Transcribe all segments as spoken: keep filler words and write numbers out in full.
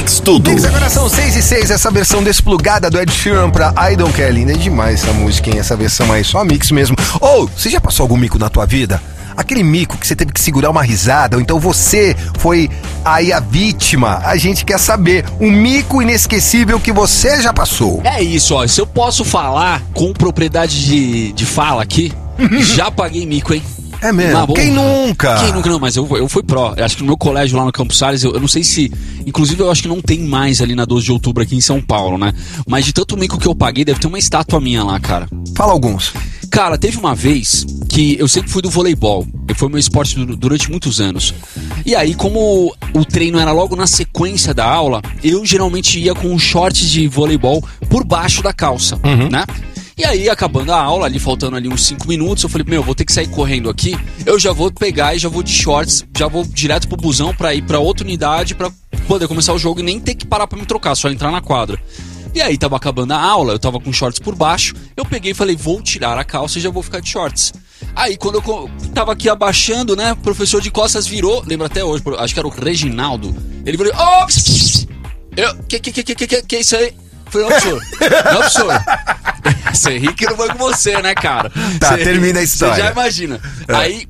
Mix Tudo. Mix, agora são seis e seis, essa versão desplugada do Ed Sheeran pra I Don't Care. Linda demais essa música, hein? Essa versão aí, só mix mesmo. Ou, oh, você já passou algum mico na tua vida? Aquele mico que você teve que segurar uma risada, ou então você foi aí a vítima. A gente quer saber um mico inesquecível que você já passou. É isso, ó. Se eu posso falar com propriedade de, de fala aqui, já paguei mico, hein? É mesmo? Quem nunca? Quem nunca? Não, mas eu, eu fui pró. Eu acho que no meu colégio lá no Campos Salles, eu, eu não sei se... Inclusive, eu acho que não tem mais ali na doze de outubro aqui em São Paulo, né? Mas de tanto mico que eu paguei, deve ter uma estátua minha lá, cara. Fala alguns. Cara, teve uma vez que eu sempre fui do voleibol. Foi meu esporte durante muitos anos. E aí, como o treino era logo na sequência da aula, eu geralmente ia com shorts de voleibol por baixo da calça, uhum. né? E aí, acabando a aula, ali faltando ali uns cinco minutos, eu falei, meu, vou ter que sair correndo aqui, eu já vou pegar e já vou de shorts, já vou direto pro busão pra ir pra outra unidade pra poder começar o jogo e nem ter que parar pra me trocar, só entrar na quadra. E aí, tava acabando a aula, eu tava com shorts por baixo, eu peguei e falei, vou tirar a calça e já vou ficar de shorts. Aí, quando eu tava aqui abaixando, né, o professor de costas virou, lembra até hoje, acho que era o Reginaldo, ele virou, ô, oh, eu, que, que, que, que, que, que é isso aí? Falei, não, professor, não, professor. Você ri que não foi com você, né, cara? Tá, cê, termina a história. Você já imagina. É. Aí,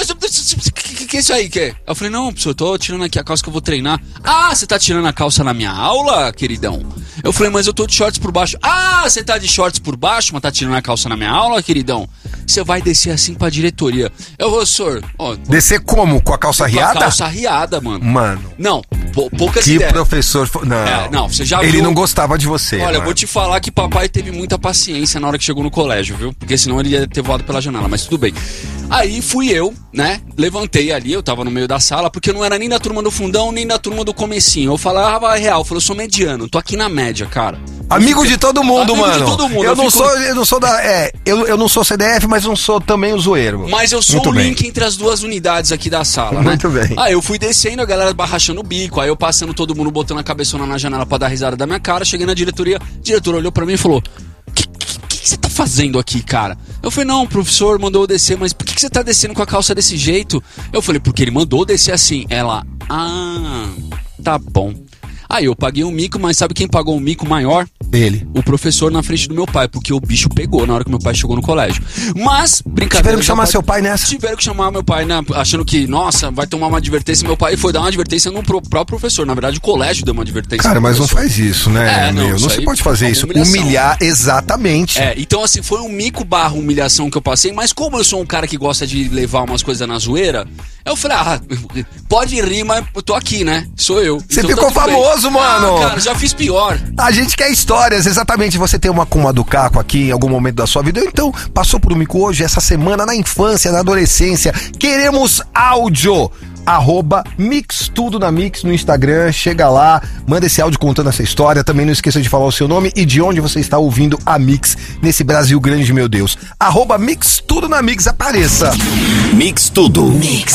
o que, que é isso aí, que? Eu falei, não, professor, eu tô tirando aqui a calça que eu vou treinar. Ah, você tá tirando a calça na minha aula, queridão? Eu falei, mas eu tô de shorts por baixo. Ah, você tá de shorts por baixo, mas tá tirando a calça na minha aula, queridão? Você vai descer assim pra diretoria. Eu vou, senhor... Ó, descer como? Com a calça com riada? Com a calça riada, mano. Mano. Não, poucas que ideias. Que professor... Não, é, não, você já Ele viu... não gostava de você, Olha, mano. eu vou te falar que papai teve muita paciência na hora que chegou no colégio, viu? Porque senão ele ia ter voado pela janela, mas tudo bem. Aí fui eu, né? Levantei ali, eu tava no meio da sala, porque eu não era nem da turma do fundão, nem da turma do comecinho. Eu falava real, eu falei, eu sou mediano, tô aqui na média, cara. Amigo fico... de todo mundo, Amigo mano. de todo mundo. Eu, eu não fico... sou, eu não sou da, é, eu, eu não sou C D F, mas não sou também o zoeiro. Mas eu sou Muito o bem. link entre as duas unidades aqui da sala, né? Muito bem. Aí eu fui descendo, a galera barrachando o bico, aí eu passando todo mundo botando a cabeçona na janela pra dar risada da minha cara, cheguei na diretoria, a diretora olhou pra mim e falou: O que, que, que você tá fazendo aqui, cara? Eu falei, não, o professor mandou eu descer, mas por que, que você tá descendo com a calça desse jeito? Eu falei, porque ele mandou eu descer assim. Ela, ah, tá bom. Aí eu paguei um mico, mas sabe quem pagou um mico maior? Ele. O professor na frente do meu pai, porque o bicho pegou na hora que meu pai chegou no colégio. Mas, brincadeira... Tiveram que chamar pode... seu pai nessa? Tiveram que chamar meu pai, né? Achando que, nossa, vai tomar uma advertência. Meu pai foi dar uma advertência no próprio professor. Na verdade, o colégio deu uma advertência. Cara, mas não faz isso, né, é, não, meu? Não se pode fazer isso. Humilhação. Humilhar, exatamente. É, então assim, foi um mico barra humilhação que eu passei, mas como eu sou um cara que gosta de levar umas coisas na zoeira, eu falei, ah, pode rir, mas eu tô aqui, né? Sou eu. Você então, ficou tá famoso, bem. mano. Ah, cara, já fiz pior. A gente quer histórias, exatamente. Você tem uma com uma do Caco aqui em algum momento da sua vida, ou então passou por um mico hoje, essa semana, na infância, na adolescência. Queremos áudio. Arroba Mix Tudo na Mix no Instagram, chega lá, manda esse áudio contando essa história. Também não esqueça de falar o seu nome e de onde você está ouvindo a Mix nesse Brasil grande, meu Deus. Arroba Mix Tudo na Mix, apareça. Mix Tudo. Mix.